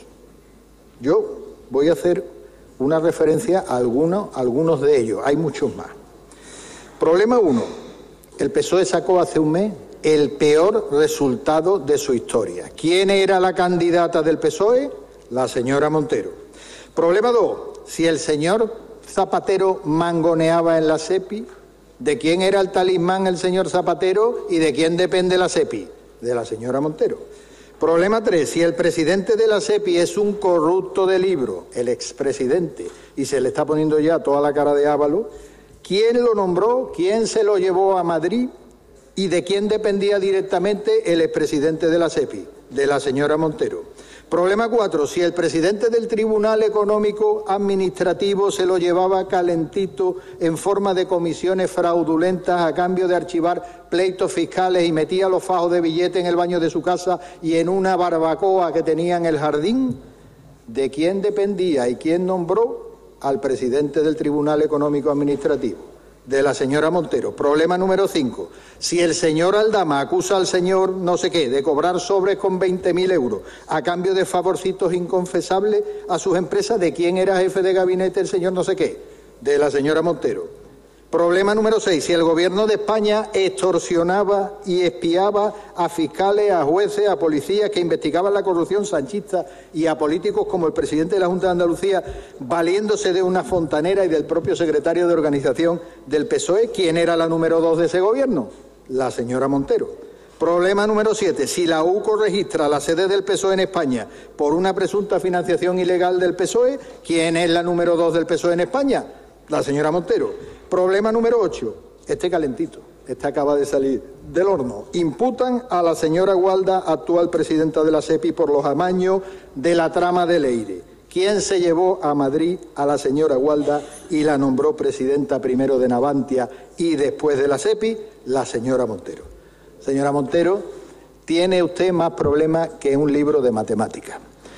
Yo voy a hacer una referencia a algunos, algunos de ellos, hay muchos más. Problema uno, el P S O E sacó hace un mes el peor resultado de su historia. ¿Quién era la candidata del P S O E? La señora Montero. Problema dos, si el señor Zapatero mangoneaba en la SEPI, ¿de quién era el talismán el señor Zapatero y de quién depende la SEPI? De la señora Montero. Problema tres, si el presidente de la SEPI es un corrupto de libro, el expresidente, y se le está poniendo ya toda la cara de Ábalos, ¿quién lo nombró? ¿Quién se lo llevó a Madrid? ¿Y de quién dependía directamente el expresidente de la SEPI? De la señora Montero. Problema cuatro, si el presidente del Tribunal Económico Administrativo se lo llevaba calentito en forma de comisiones fraudulentas a cambio de archivar pleitos fiscales y metía los fajos de billete en el baño de su casa y en una barbacoa que tenía en el jardín, ¿de quién dependía y quién nombró al presidente del Tribunal Económico Administrativo? De la señora Montero. Problema número cinco. Si el señor Aldama acusa al señor no sé qué de cobrar sobres con veinte mil euros a cambio de favorcitos inconfesables a sus empresas, ¿de quién era jefe de gabinete el señor no sé qué? De la señora Montero. Problema número seis. Si el gobierno de España extorsionaba y espiaba a fiscales, a jueces, a policías que investigaban la corrupción sanchista y a políticos como el presidente de la Junta de Andalucía, valiéndose de una fontanera y del propio secretario de organización del P S O E, ¿quién era la número dos de ese gobierno? La señora Montero. Problema número siete. Si la U C O registra la sede del P S O E en España por una presunta financiación ilegal del P S O E, ¿quién es la número dos del P S O E en España? La señora Montero. Problema número ocho, este calentito, este acaba de salir del horno. Imputan a la señora Gualda, actual presidenta de la SEPI, por los amaños de la trama de Leire. ¿Quién se llevó a Madrid a la señora Gualda y la nombró presidenta primero de Navantia y después de la SEPI? La señora Montero. Señora Montero, tiene usted más problemas que un libro de matemáticas.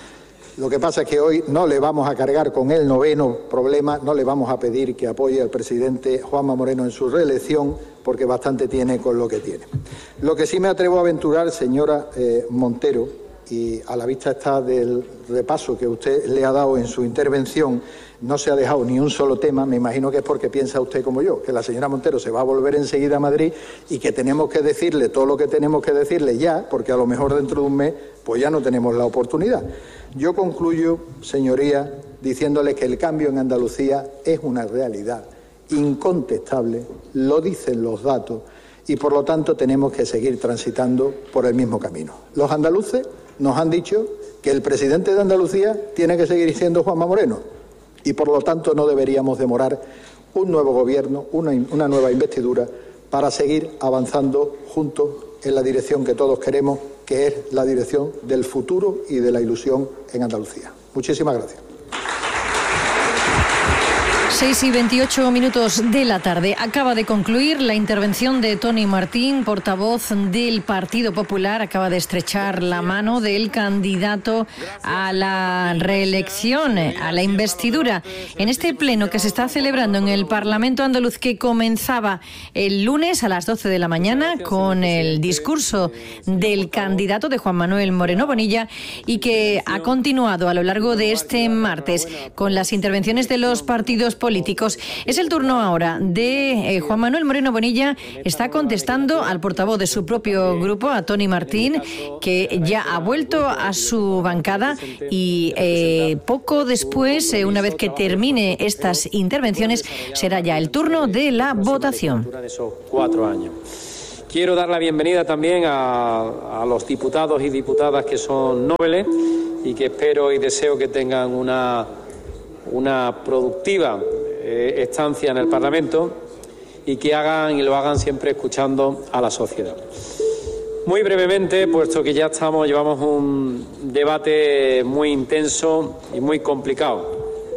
Lo que pasa es que hoy no le vamos a cargar con el noveno problema, no le vamos a pedir que apoye al presidente Juanma Moreno en su reelección, porque bastante tiene con lo que tiene. Lo que sí me atrevo a aventurar, señora eh, Montero, y a la vista está del repaso que usted le ha dado en su intervención, no se ha dejado ni un solo tema, me imagino que es porque piensa usted como yo, que la señora Montero se va a volver enseguida a Madrid y que tenemos que decirle todo lo que tenemos que decirle ya, porque a lo mejor dentro de un mes pues ya no tenemos la oportunidad. Yo concluyo, señoría, diciéndole que el cambio en Andalucía es una realidad incontestable, lo dicen los datos, y por lo tanto tenemos que seguir transitando por el mismo camino. Los andaluces nos han dicho que el presidente de Andalucía tiene que seguir siendo Juanma Moreno, y por lo tanto no deberíamos demorar un nuevo gobierno, una, una nueva investidura, para seguir avanzando juntos en la dirección que todos queremos, que es la dirección del futuro y de la ilusión en Andalucía. Muchísimas gracias. seis y veintiocho minutos de la tarde. Acaba de concluir la intervención de Toni Martín, portavoz del Partido Popular. Acaba de estrechar la mano del candidato a la reelección, a la investidura, en este pleno que se está celebrando en el Parlamento andaluz, que comenzaba el lunes a las doce de la mañana con el discurso del candidato de Juan Manuel Moreno Bonilla y que ha continuado a lo largo de este martes con las intervenciones de los partidos políticos. políticos. Es el turno ahora de eh, Juan Manuel Moreno Bonilla. Está contestando al portavoz de su propio grupo, a Toni Martín, que ya ha vuelto a su bancada y eh, poco después, eh, una vez que termine estas intervenciones, será ya el turno de la votación. Esos cuatro años. Quiero dar la bienvenida también a, a los diputados y diputadas que son nobles y que espero y deseo que tengan una una productiva eh, estancia en el Parlamento y que hagan y lo hagan siempre escuchando a la sociedad. Muy brevemente, puesto que ya estamos, llevamos un debate muy intenso y muy complicado.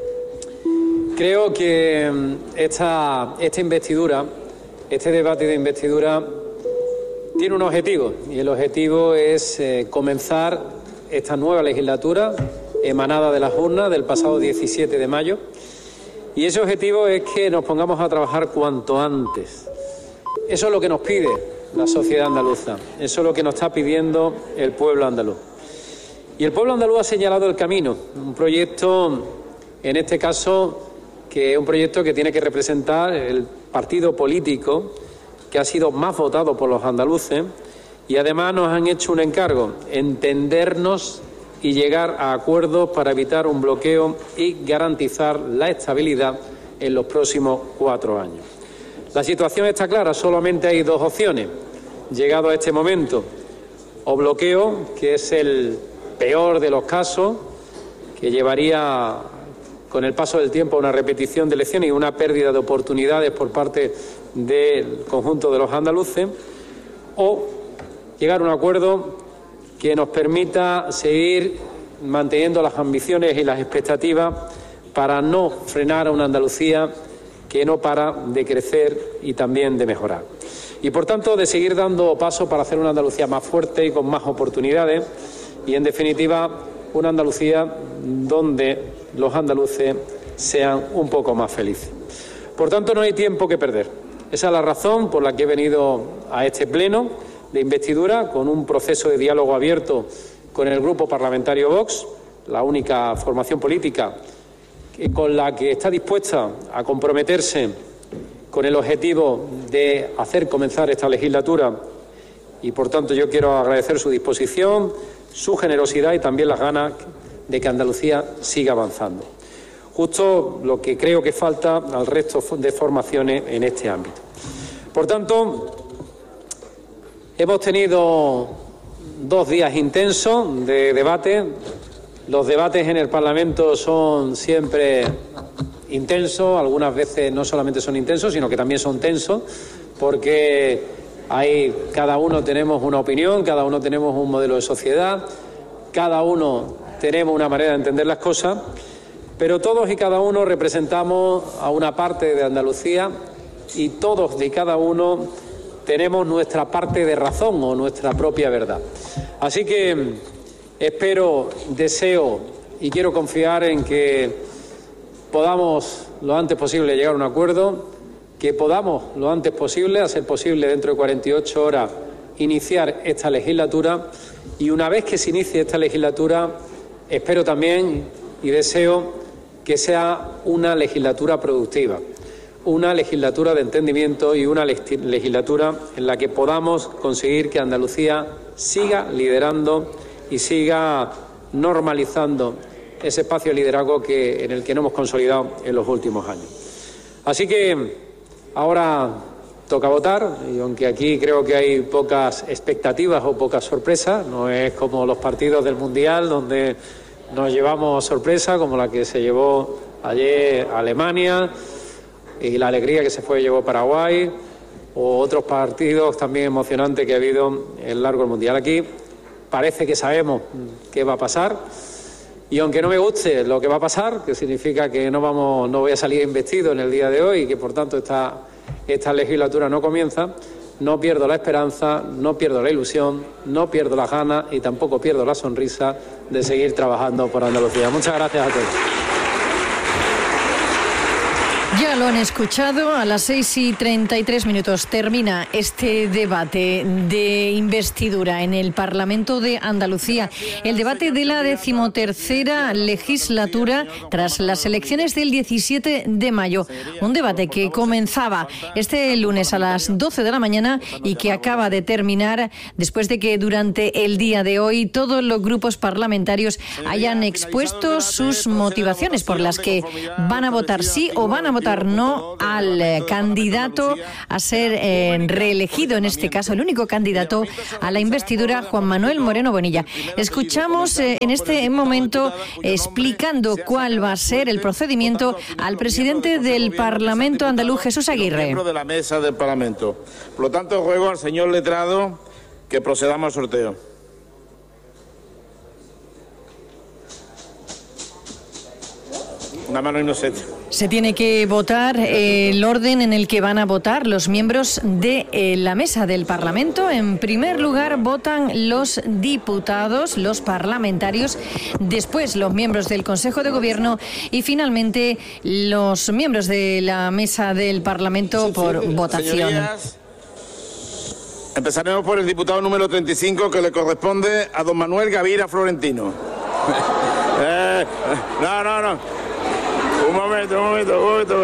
Creo que esta, esta investidura, este debate de investidura tiene un objetivo y el objetivo es eh, comenzar esta nueva legislatura emanada de las urnas del pasado diecisiete de mayo, y ese objetivo es que nos pongamos a trabajar cuanto antes. Eso es lo que nos pide la sociedad andaluza, eso es lo que nos está pidiendo el pueblo andaluz. Y el pueblo andaluz ha señalado el camino, un proyecto, en este caso, que es un proyecto que tiene que representar el partido político que ha sido más votado por los andaluces, y además nos han hecho un encargo: entendernos y llegar a acuerdos para evitar un bloqueo y garantizar la estabilidad en los próximos cuatro años. La situación está clara, solamente hay dos opciones. Llegado a este momento, o bloqueo, que es el peor de los casos, que llevaría con el paso del tiempo a una repetición de elecciones y una pérdida de oportunidades por parte del conjunto de los andaluces, o llegar a un acuerdo que nos permita seguir manteniendo las ambiciones y las expectativas para no frenar a una Andalucía que no para de crecer y también de mejorar. Y, por tanto, de seguir dando pasos para hacer una Andalucía más fuerte y con más oportunidades y, en definitiva, una Andalucía donde los andaluces sean un poco más felices. Por tanto, no hay tiempo que perder. Esa es la razón por la que he venido a este pleno de investidura, con un proceso de diálogo abierto con el Grupo Parlamentario Vox, la única formación política que, con la que está dispuesta a comprometerse con el objetivo de hacer comenzar esta legislatura, y por tanto yo quiero agradecer su disposición, su generosidad y también las ganas de que Andalucía siga avanzando. Justo lo que creo que falta al resto de formaciones en este ámbito. Por tanto, hemos tenido dos días intensos de debate. Los debates en el Parlamento son siempre intensos, algunas veces no solamente son intensos, sino que también son tensos, porque ahí cada uno tenemos una opinión, cada uno tenemos un modelo de sociedad, cada uno tenemos una manera de entender las cosas, pero todos y cada uno representamos a una parte de Andalucía y todos y cada uno tenemos nuestra parte de razón o nuestra propia verdad. Así que espero, deseo y quiero confiar en que podamos lo antes posible llegar a un acuerdo, que podamos lo antes posible, a ser posible dentro de cuarenta y ocho horas, iniciar esta legislatura, y una vez que se inicie esta legislatura, espero también y deseo que sea una legislatura productiva, una legislatura de entendimiento y una legislatura en la que podamos conseguir que Andalucía siga liderando y siga normalizando ese espacio de liderazgo que, en el que no hemos consolidado en los últimos años. Así que ahora toca votar, y aunque aquí creo que hay pocas expectativas o pocas sorpresas, no es como los partidos del Mundial donde nos llevamos sorpresa como la que se llevó ayer Alemania y la alegría que se fue llevó Paraguay, o otros partidos también emocionantes que ha habido en el largo del Mundial. Aquí parece que sabemos qué va a pasar, Y aunque no me guste lo que va a pasar, que significa que no, vamos, no voy a salir investido en el día de hoy y que por tanto esta, esta legislatura no comienza, no pierdo la esperanza, no pierdo la ilusión, no pierdo las ganas y tampoco pierdo la sonrisa de seguir trabajando por Andalucía. Muchas gracias a todos. Ya lo han escuchado, a las seis y treinta y tres minutos termina este debate de investidura en el Parlamento de Andalucía. El debate de la decimotercera legislatura tras las elecciones del diecisiete de mayo. Un debate que comenzaba este lunes a las doce de la mañana y que acaba de terminar después de que durante el día de hoy todos los grupos parlamentarios hayan expuesto sus motivaciones por las que van a votar sí o van a votar no al eh, candidato a ser eh, reelegido, en este caso el único candidato a la investidura, Juan Manuel Moreno Bonilla. Escuchamos eh, en este momento explicando cuál va a ser el procedimiento al presidente del Parlamento andaluz, Jesús Aguirre. Miembro de la mesa del Parlamento. Por lo tanto, ruego al señor letrado que procedamos al sorteo. Una mano inocente. Se tiene que votar eh, el orden en el que van a votar los miembros de eh, la mesa del Parlamento. En primer lugar votan los diputados, los parlamentarios, después los miembros del Consejo de Gobierno y finalmente los miembros de la mesa del Parlamento por votación. Señorías, empezaremos por el diputado número treinta y cinco, que le corresponde a don Manuel Gavira Florentino. eh, no, no, no. Un momento, un momento, un momento.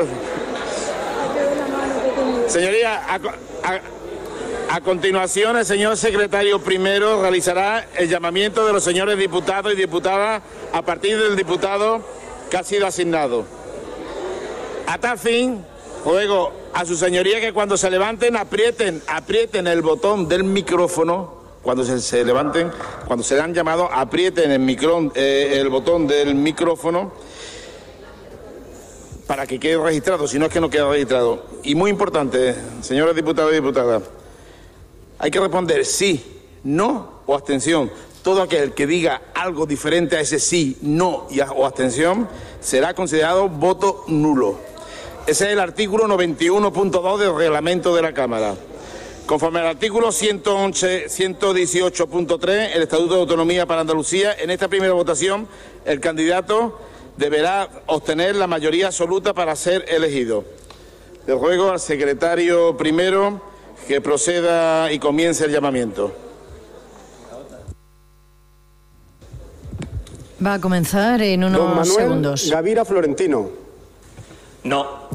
Señoría, a, a, a continuación el señor secretario primero realizará el llamamiento de los señores diputados y diputadas a partir del diputado que ha sido asignado. A tal fin, ruego a su señoría que cuando se levanten aprieten, aprieten el botón del micrófono. Cuando se, se levanten, cuando se han llamado, aprieten el, micro, eh, el botón del micrófono para que quede registrado, si no es que no queda registrado. Y muy importante, señores diputados y diputadas, hay que responder sí, no o abstención. Todo aquel que diga algo diferente a ese sí, no y a, o abstención será considerado voto nulo. Ese es el artículo noventa y uno punto dos del reglamento de la Cámara. Conforme al artículo ciento once, ciento dieciocho punto tres, el Estatuto de Autonomía para Andalucía, en esta primera votación el candidato deberá obtener la mayoría absoluta para ser elegido. Le ruego al secretario primero que proceda y comience el llamamiento. Va a comenzar en unos Don Manuel segundos. Gavira Florentino. No.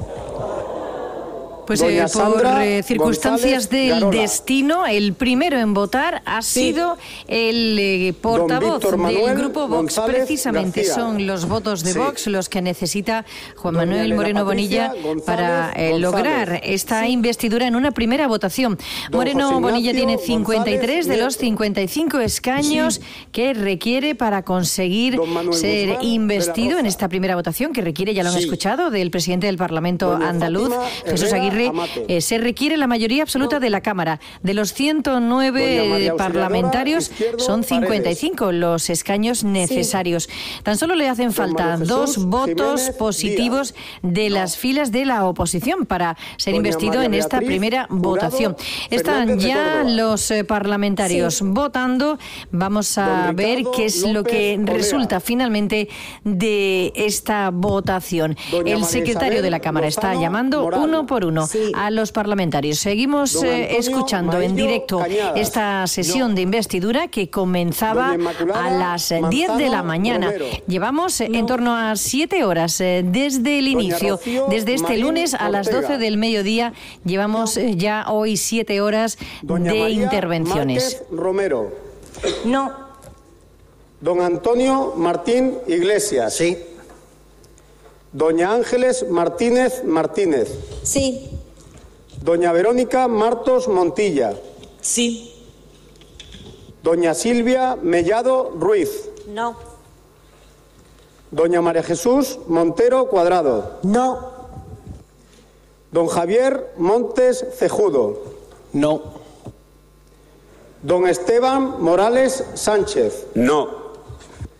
Pues eh, por eh, circunstancias del Garola. destino, el primero en votar ha sí. sido el eh, portavoz del Grupo Vox. González Precisamente García. Son los votos de sí. Vox los que necesita Juan Doña Manuel Moreno Bonilla González, para eh, lograr esta sí. investidura en una primera votación. Don Moreno José Bonilla tiene cincuenta y tres González, de los cincuenta y cinco escaños sí. que requiere para conseguir ser Guzmán investido en esta primera votación, que requiere, ya lo han sí. escuchado, del presidente del Parlamento Doña andaluz, Fátima Jesús Aguirre. Eh, se requiere la mayoría absoluta de la Cámara. De los ciento nueve parlamentarios, son cincuenta y cinco los escaños necesarios. Sí. Tan solo le hacen falta Jesús, dos votos Jiménez positivos Díaz. de las no. filas de la oposición para ser Doña investido María en esta Beatriz, primera Jurado, votación. Están ya los eh, parlamentarios sí. votando. Vamos a Don ver Ricardo qué es López lo que Correa. resulta finalmente de esta votación. Doña El secretario Isabel de la Cámara Lozano está llamando Moral. uno por uno sí. a los parlamentarios. Seguimos eh, escuchando Maillo en directo Cañadas. esta sesión no. de investidura que comenzaba a las Manzano, diez de la mañana. Romero. Llevamos eh, no. en torno a siete horas eh, desde el inicio, Rocío, desde este Marín lunes a las Ortega. doce del mediodía. Llevamos eh, ya hoy siete horas Doña de María intervenciones. Márquez Romero. No. Don Antonio Martín Iglesias. Sí. Doña Ángeles Martínez Martínez. Sí. Doña Verónica Martos Montilla. Sí. Doña Silvia Mellado Ruiz. No. Doña María Jesús Montero Cuadrado. No. Don Javier Montes Cejudo. No. Don Esteban Morales Sánchez. No.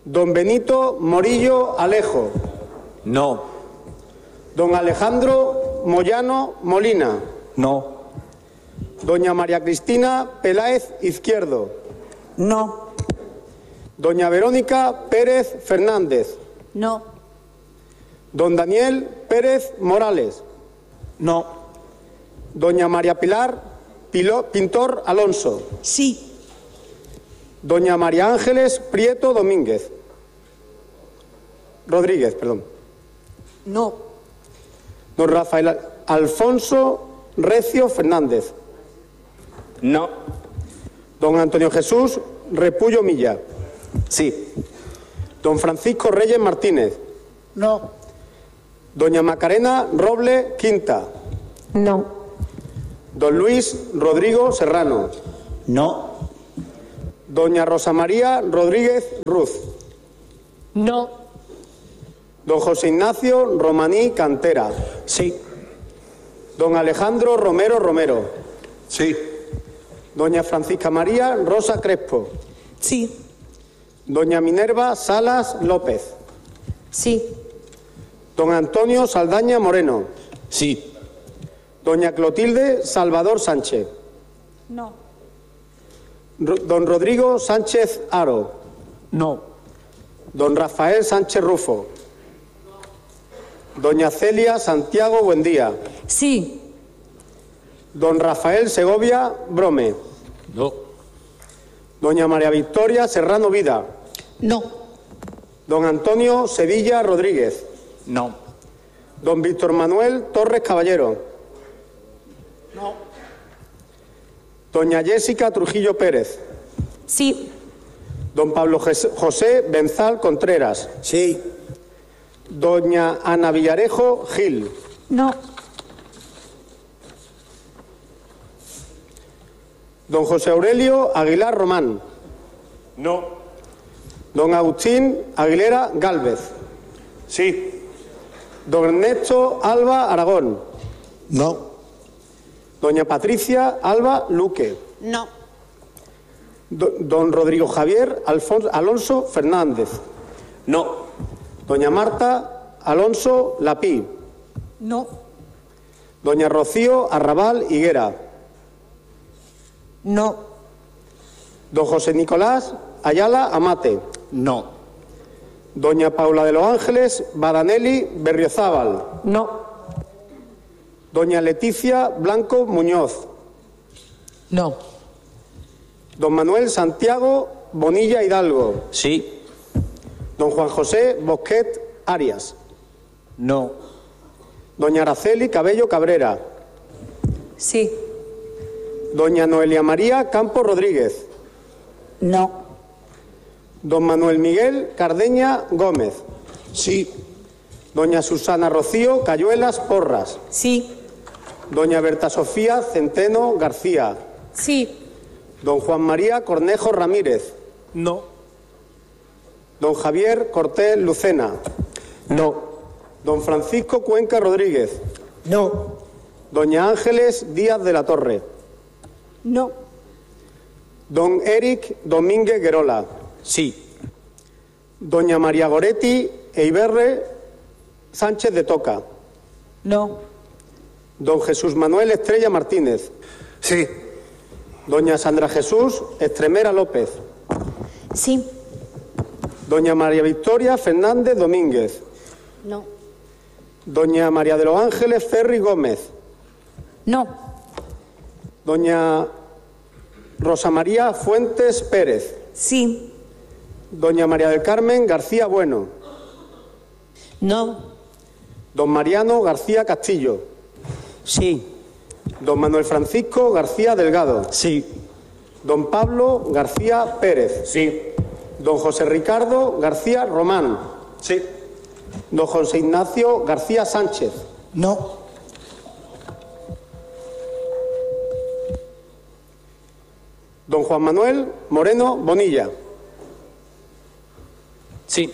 Don Benito Morillo Alejo. No. Don Alejandro Moyano Molina. No. Doña María Cristina Peláez Izquierdo. No. Doña Verónica Pérez Fernández. No. Don Daniel Pérez Morales. No. Doña María Pilar Pilo, Pintor Alonso. Sí. Doña María Ángeles Prieto Domínguez. Rodríguez, perdón. No. Don Rafael Alfonso Recio Fernández. No. Don Antonio Jesús Repullo Milla. Sí. Don Francisco Reyes Martínez. No. Doña Macarena Roble Quinta. No. Don Luis Rodrigo Serrano. No. Doña Rosa María Rodríguez Ruz. No. Don José Ignacio Romaní Cantera. Sí. Don Alejandro Romero Romero. Sí. Doña Francisca María Rosa Crespo. Sí. Doña Minerva Salas López. Sí. Don Antonio Saldaña Moreno. Sí. Doña Clotilde Salvador Sánchez. No. Ro- Don Rodrigo Sánchez Aro. No. Don Rafael Sánchez Rufo. Doña Celia Santiago Buendía. Sí. Don Rafael Segovia Brome. No. Doña María Victoria Serrano Vida. No. Don Antonio Sevilla Rodríguez. No. Don Víctor Manuel Torres Caballero. No. Doña Jessica Trujillo Pérez. Sí. Don Pablo Jes- José Benzal Contreras. Sí. Doña Ana Villarejo Gil. No. Don José Aurelio Aguilar Román. No. Don Agustín Aguilera Gálvez. Sí. Don Ernesto Alba Aragón. No. Doña Patricia Alba Luque. No. Do- don Rodrigo Javier Alfonso, Alonso Fernández. No. Doña Marta Alonso Lapí. No. Doña Rocío Arrabal Higuera. No. Don José Nicolás Ayala Amate. No. Doña Paula de los Ángeles Badanelli Berriozábal. No. Doña Leticia Blanco Muñoz. No. Don Manuel Santiago Bonilla Hidalgo. Sí. Don Juan José Bosquet Arias. No. Doña Araceli Cabello Cabrera. Sí. Doña Noelia María Campos Rodríguez. No. Don Manuel Miguel Cardeña Gómez. Sí. Doña Susana Rocío Cayuelas Porras. Sí. Doña Berta Sofía Centeno García. Sí. Don Juan María Cornejo Ramírez. No. Don Javier Cortés Lucena. No. Don Francisco Cuenca Rodríguez. No. Doña Ángeles Díaz de la Torre. No. Don Eric Domínguez Guerola. Sí. Doña María Goretti Eiberre Sánchez de Toca. No. Don Jesús Manuel Estrella Martínez. Sí. Doña Sandra Jesús Estremera López. Sí. Doña María Victoria Fernández Domínguez. No. Doña María de los Ángeles Ferri Gómez. No. Doña Rosa María Fuentes Pérez. Sí. Doña María del Carmen García Bueno. No. Don Mariano García Castillo. Sí. Don Manuel Francisco García Delgado. Sí. Don Pablo García Pérez. Sí. Don José Ricardo García Román. Sí. Don José Ignacio García Sánchez. No. Don Juan Manuel Moreno Bonilla. Sí.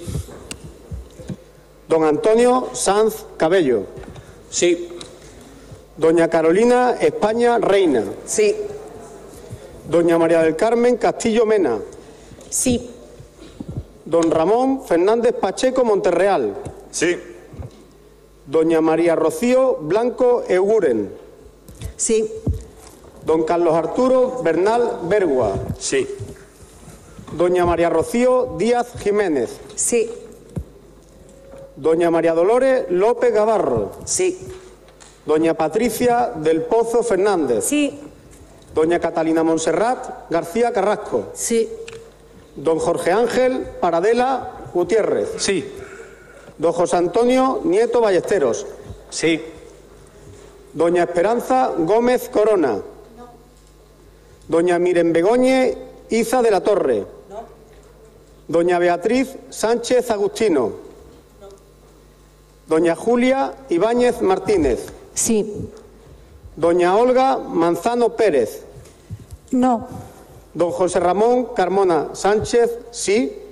Don Antonio Sanz Cabello. Sí. Doña Carolina España Reina. Sí. Doña María del Carmen Castillo Mena. Sí. Don Ramón Fernández Pacheco Monterreal. Sí. Doña María Rocío Blanco Eguren. Sí. Don Carlos Arturo Bernal Bergua. Sí. Doña María Rocío Díaz Jiménez. Sí. Doña María Dolores López Gavarro. Sí. Doña Patricia del Pozo Fernández. Sí. Doña Catalina Montserrat García Carrasco. Sí. Don Jorge Ángel Paradela Gutiérrez. Sí. Don José Antonio Nieto Ballesteros. Sí. Doña Esperanza Gómez Corona. No. Doña Miren Begoñe Iza de la Torre. No. Doña Beatriz Sánchez Agustino. No. Doña Julia Ibáñez Martínez. Sí. Doña Olga Manzano Pérez. No. Don José Ramón Carmona Sánchez, sí.